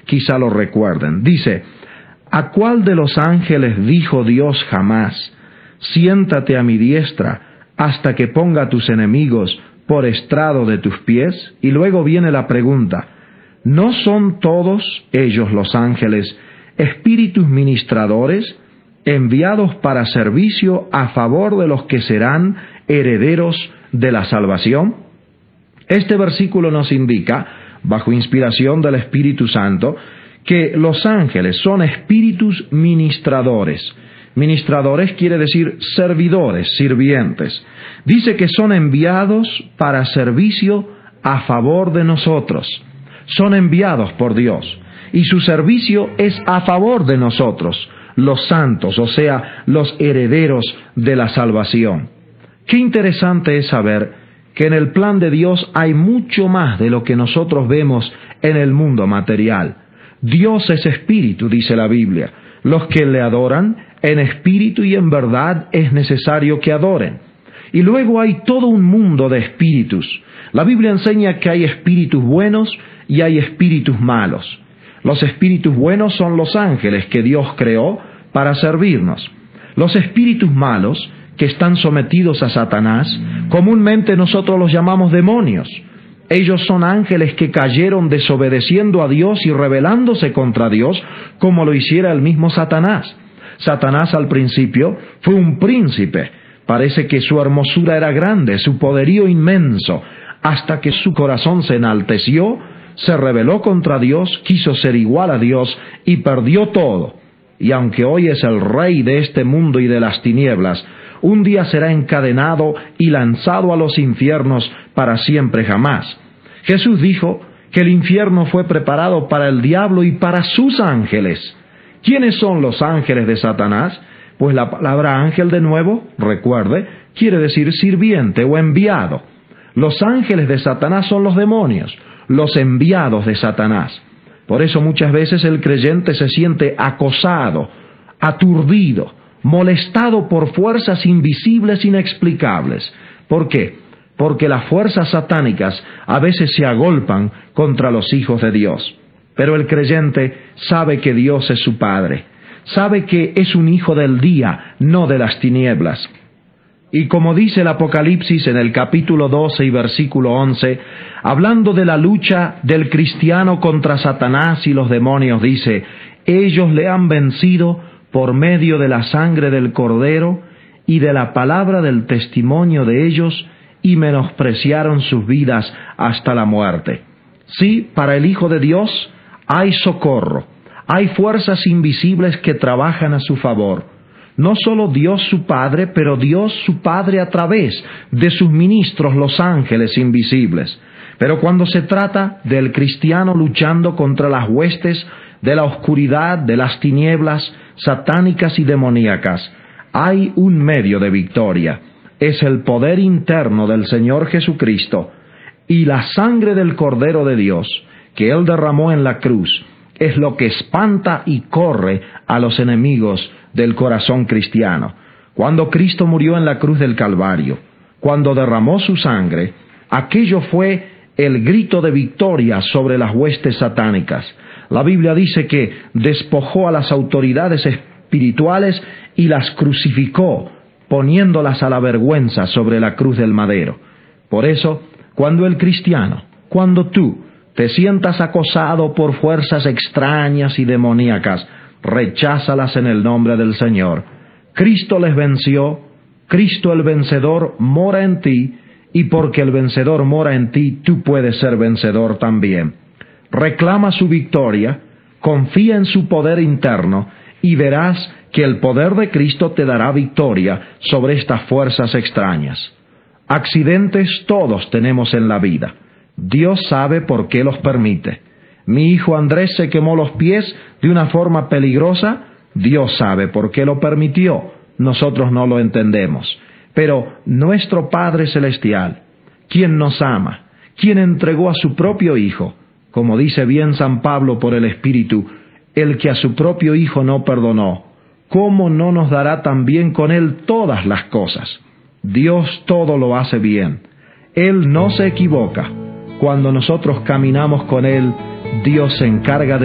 quizá lo recuerden. Dice: ¿a cuál de los ángeles dijo Dios jamás: siéntate a mi diestra hasta que ponga a tus enemigos por estrado de tus pies? Y luego viene la pregunta: ¿no son todos ellos, los ángeles, espíritus ministradores, enviados para servicio a favor de los que serán herederos de la salvación? Este versículo nos indica, bajo inspiración del Espíritu Santo, que los ángeles son espíritus ministradores. Ministradores quiere decir servidores, sirvientes. Dice que son enviados para servicio a favor de nosotros. Son enviados por Dios, y su servicio es a favor de nosotros, los santos, o sea, los herederos de la salvación. Qué interesante es saber que en el plan de Dios hay mucho más de lo que nosotros vemos en el mundo material. Dios es espíritu, dice la Biblia. Los que le adoran en espíritu y en verdad es necesario que adoren. Y luego hay todo un mundo de espíritus. La Biblia enseña que hay espíritus buenos y hay espíritus malos. Los espíritus buenos son los ángeles que Dios creó para servirnos. Los espíritus malos, que están sometidos a Satanás, comúnmente nosotros los llamamos demonios. Ellos son ángeles que cayeron desobedeciendo a Dios y rebelándose contra Dios, como lo hiciera el mismo Satanás. Satanás al principio fue un príncipe. Parece que su hermosura era grande, su poderío inmenso, hasta que su corazón se enalteció, se rebeló contra Dios, quiso ser igual a Dios y perdió todo. Y aunque hoy es el rey de este mundo y de las tinieblas, un día será encadenado y lanzado a los infiernos para siempre jamás. Jesús dijo que el infierno fue preparado para el diablo y para sus ángeles. ¿Quiénes son los ángeles de Satanás? Pues la palabra ángel, de nuevo, recuerde, quiere decir sirviente o enviado. Los ángeles de Satanás son los demonios, los enviados de Satanás. Por eso muchas veces el creyente se siente acosado, aturdido, molestado por fuerzas invisibles inexplicables. ¿Por qué? Porque las fuerzas satánicas a veces se agolpan contra los hijos de Dios. Pero el creyente sabe que Dios es su Padre, sabe que es un hijo del día, no de las tinieblas. Y como dice el Apocalipsis en el capítulo 12 y versículo 11, hablando de la lucha del cristiano contra Satanás y los demonios, dice: ellos le han vencido por medio de la sangre del Cordero y de la palabra del testimonio de ellos, y menospreciaron sus vidas hasta la muerte. Sí, para el Hijo de Dios hay socorro, hay fuerzas invisibles que trabajan a su favor. No solo Dios su Padre, pero Dios su Padre a través de sus ministros, los ángeles invisibles. Pero cuando se trata del cristiano luchando contra las huestes de la oscuridad, de las tinieblas satánicas y demoníacas, hay un medio de victoria. Es el poder interno del Señor Jesucristo y la sangre del Cordero de Dios que Él derramó en la cruz. Es lo que espanta y corre a los enemigos del corazón cristiano. Cuando Cristo murió en la cruz del Calvario, cuando derramó su sangre, aquello fue el grito de victoria sobre las huestes satánicas. La Biblia dice que despojó a las autoridades espirituales y las crucificó, poniéndolas a la vergüenza sobre la cruz del madero. Por eso, cuando el cristiano, cuando tú te sientas acosado por fuerzas extrañas y demoníacas, recházalas en el nombre del Señor. Cristo les venció, Cristo el vencedor mora en ti, y porque el vencedor mora en ti, tú puedes ser vencedor también. Reclama su victoria, confía en su poder interno, y verás que el poder de Cristo te dará victoria sobre estas fuerzas extrañas. Accidentes todos tenemos en la vida. Dios sabe por qué los permite. Mi hijo Andrés se quemó los pies de una forma peligrosa. Dios sabe por qué lo permitió. Nosotros no lo entendemos. Pero nuestro Padre Celestial, quien nos ama, quien entregó a su propio Hijo, como dice bien San Pablo por el Espíritu, el que a su propio Hijo no perdonó, ¿cómo no nos dará también con Él todas las cosas? Dios todo lo hace bien. Él no se equivoca. Cuando nosotros caminamos con Él, Dios se encarga de